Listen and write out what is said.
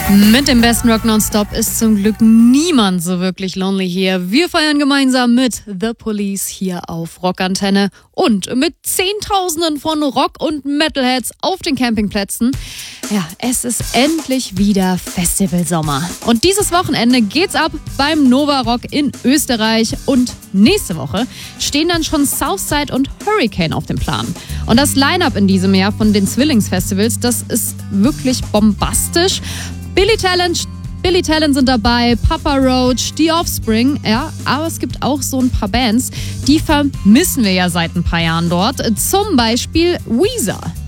Mit dem besten Rock Nonstop ist zum Glück niemand so wirklich lonely hier. Wir feiern gemeinsam mit The Police hier auf Rockantenne und mit Zehntausenden von Rock- und Metalheads auf den Campingplätzen. Ja, es ist endlich wieder Festivalsommer. Und dieses Wochenende geht's ab beim Nova Rock in Österreich. Und nächste Woche stehen dann schon Southside und Hurricane auf dem Plan. Und das Line-Up in diesem Jahr von den Zwillingsfestivals, das ist wirklich bombastisch. Billy Talent sind dabei, Papa Roach, The Offspring, ja, aber es gibt auch so ein paar Bands, die vermissen wir ja seit ein paar Jahren dort. Zum Beispiel Weezer.